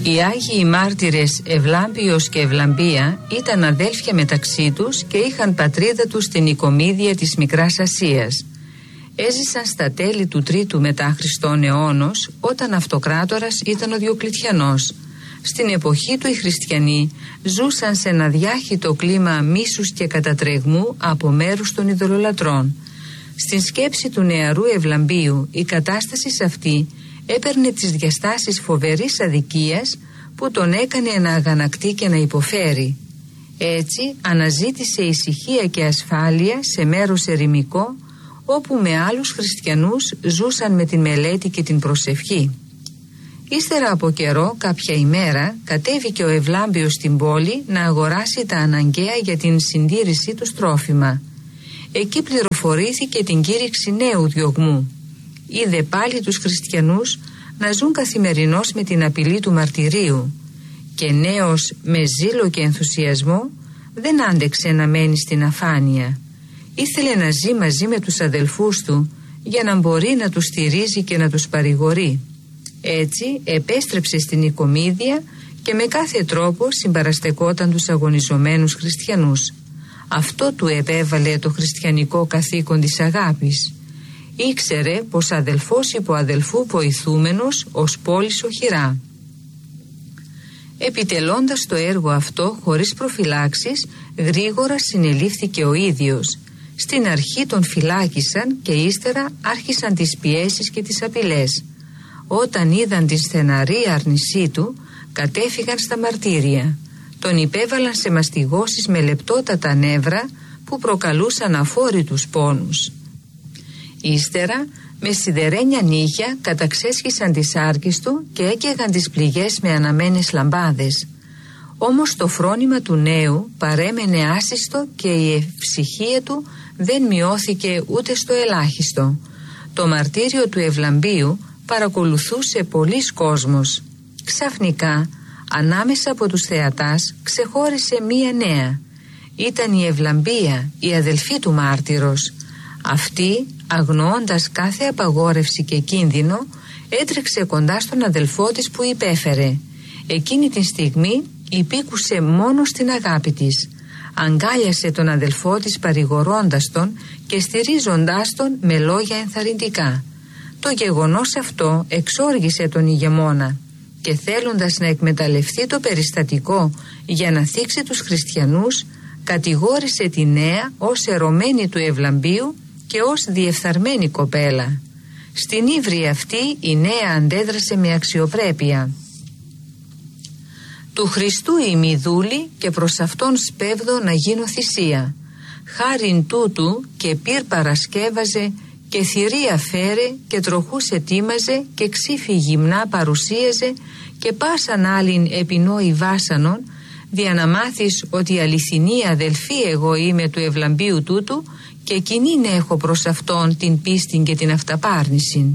Οι Άγιοι Μάρτυρες Ευλάμπιος και Ευλαμπία ήταν αδέλφια μεταξύ τους και είχαν πατρίδα τους στην Οικομίδια της Μικράς Ασίας. Έζησαν στα τέλη του 3ου μετά Χριστόν αιώνος, όταν αυτοκράτορας ήταν ο Διοκλητιανός. Στην εποχή του οι χριστιανοί ζούσαν σε ένα διάχυτο κλίμα μίσους και κατατρεγμού από μέρους των ειδωλολατρών. Στην σκέψη του νεαρού Ευλαμπίου η κατάσταση σε αυτή έπαιρνε τις διαστάσεις φοβερής αδικίας που τον έκανε να αγανακτεί και να υποφέρει. Έτσι αναζήτησε ησυχία και ασφάλεια σε μέρος ερημικό, όπου με άλλους χριστιανούς ζούσαν με την μελέτη και την προσευχή. Ύστερα από καιρό, κάποια ημέρα, κατέβηκε ο Ευλάμπιος στην πόλη να αγοράσει τα αναγκαία για την συντήρησή του τρόφιμα. Εκεί πληροφορήθηκε την κήρυξη νέου διωγμού. Είδε πάλι τους χριστιανούς να ζουν καθημερινώς με την απειλή του μαρτυρίου και νέος με ζήλο και ενθουσιασμό δεν άντεξε να μένει στην αφάνεια. Ήθελε να ζει μαζί με τους αδελφούς του για να μπορεί να τους στηρίζει και να τους παρηγορεί. Έτσι επέστρεψε στην Οικομίδια και με κάθε τρόπο συμπαραστεκόταν τους αγωνιζομένους χριστιανούς. Αυτό του επέβαλε το χριστιανικό καθήκον της αγάπης. Ήξερε πως αδελφός υπό αδελφού βοηθούμενος ως πόλης οχυρά. Επιτελώντας το έργο αυτό χωρίς προφυλάξεις, γρήγορα συνελήφθηκε ο ίδιος. Στην αρχή τον φυλάκισαν και ύστερα άρχισαν τις πιέσεις και τις απειλές. Όταν είδαν την στεναρή άρνησή του, κατέφυγαν στα μαρτύρια. Τον υπέβαλαν σε μαστιγώσεις με λεπτότατα νεύρα που προκαλούσαν αφόρητους πόνους. Ύστερα με σιδερένια νύχια καταξέσχισαν τις άρκες του και έκαιγαν τις πληγές με αναμένες λαμπάδες. Όμως το φρόνημα του νέου παρέμενε άσιστο και η ευψυχία του δεν μειώθηκε ούτε στο ελάχιστο. Το μαρτύριο του Ευλαμπίου παρακολουθούσε πολλής κόσμος. Ξαφνικά, ανάμεσα από τους θεατάς ξεχώρισε μία νέα. Ήταν η Ευλαμπία, η αδελφή του μάρτυρος. Αυτή, αγνοώντας κάθε απαγόρευση και κίνδυνο, έτρεξε κοντά στον αδελφό της που υπέφερε. Εκείνη τη στιγμή υπήκουσε μόνο στην αγάπη της. Αγκάλιασε τον αδελφό της παρηγορώντας τον και στηρίζοντάς τον με λόγια ενθαρρυντικά. Το γεγονός αυτό εξόργησε τον ηγεμόνα και θέλοντας να εκμεταλλευτεί το περιστατικό για να θίξει τους χριστιανούς, κατηγόρησε τη νέα ως ερωμένη του Ευλαμπίου και ως διεφθαρμένη κοπέλα. Στην ύβρη αυτή η νέα αντέδρασε με αξιοπρέπεια. Του Χριστού είμαι δούλη και προς Αυτόν σπέβδω να γίνω θυσία. Χάριν τούτου και πυρ παρασκεύαζε και θηρία φέρε και τροχούς ετοίμαζε και ξύφη γυμνά παρουσίαζε και πάσαν άλλην επινόη βάσανον, δια να μάθεις ότι αληθινή αδελφή εγώ είμαι του Ευλαμπίου τούτου και κοινήν έχω προς Αυτόν την πίστην και την αυταπάρνησιν.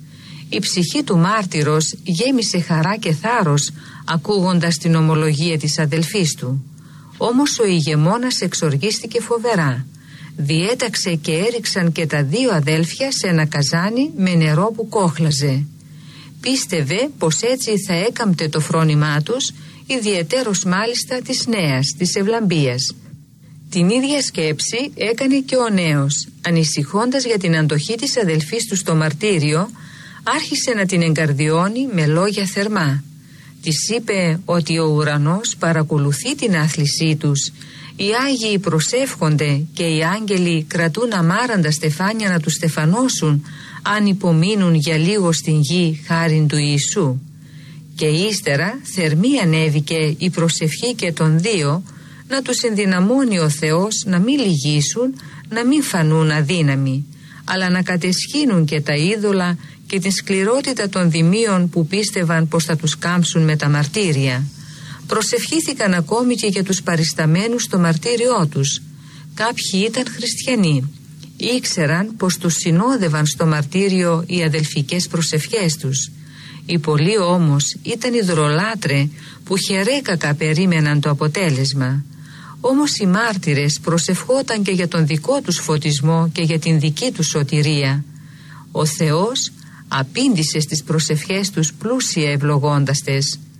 Η ψυχή του μάρτυρος γέμισε χαρά και θάρρος ακούγοντας την ομολογία της αδελφής του. Όμως ο ηγεμόνας εξοργίστηκε φοβερά. Διέταξε και έριξαν και τα δύο αδέλφια σε ένα καζάνι με νερό που κόχλαζε. Πίστευε πως έτσι θα έκαμπτε το φρόνημά τους, ιδιαιτέρως μάλιστα της νέας, της Ευλαμπίας. Την ίδια σκέψη έκανε και ο νέος. Ανησυχώντας για την αντοχή της αδελφής του στο μαρτύριο, άρχισε να την εγκαρδιώνει με λόγια θερμά. Της είπε ότι ο ουρανός παρακολουθεί την άθλησή τους, οι Άγιοι προσεύχονται και οι άγγελοι κρατούν αμάραντα στεφάνια να τους στεφανώσουν αν υπομείνουν για λίγο στην γη χάριν του Ιησού. Και ύστερα θερμή ανέβηκε η προσευχή και των δύο, να τους ενδυναμώνει ο Θεός να μην λυγίσουν, να μην φανούν αδύναμοι, αλλά να κατεσχύνουν και τα είδωλα και την σκληρότητα των δημίων που πίστευαν πως θα τους κάμψουν με τα μαρτύρια. Προσευχήθηκαν ακόμη και για τους παρισταμένους στο μαρτύριό τους. Κάποιοι ήταν χριστιανοί. Ήξεραν πως τους συνόδευαν στο μαρτύριο οι αδελφικές προσευχές τους. Οι πολλοί όμως ήταν ειδωλολάτρε που χερέκακα περίμεναν το αποτέλεσμα. Όμως οι μάρτυρες προσευχόταν και για τον δικό τους φωτισμό και για την δική τους σωτηρία. Ο Θεός απήντησε στις προσευχές τους πλούσια ευλογώντας τες.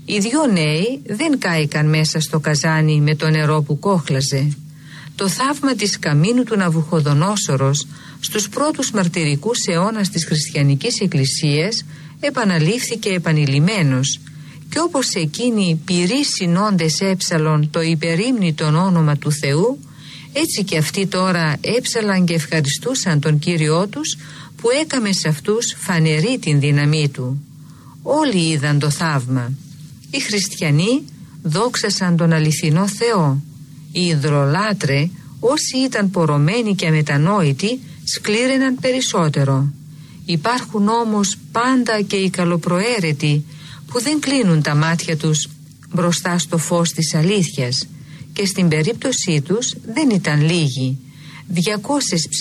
Οι δυο νέοι δεν κάηκαν μέσα στο καζάνι με το νερό που κόχλαζε. Το θαύμα της καμίνου του Ναβουχοδονόσορος στους πρώτους μαρτυρικούς αιώνας της χριστιανικής εκκλησίας επαναλήφθηκε επανειλημμένος, και όπως εκείνοι πυροί συνόντες έψαλον το υπερήμνητον όνομα του Θεού, έτσι και αυτοί τώρα έψαλαν και ευχαριστούσαν τον Κύριό τους που έκαμε σε αυτούς φανερή την δύναμή του. Όλοι είδαν το θαύμα. Οι χριστιανοί δόξασαν τον αληθινό Θεό. Οι ιδρολάτρε, όσοι ήταν πορωμένοι και αμετανόητοι, σκλήραιναν περισσότερο. Υπάρχουν όμως πάντα και οι καλοπροαίρετοι που δεν κλείνουν τα μάτια τους μπροστά στο φως της αλήθειας, και στην περίπτωσή τους δεν ήταν λίγοι. 200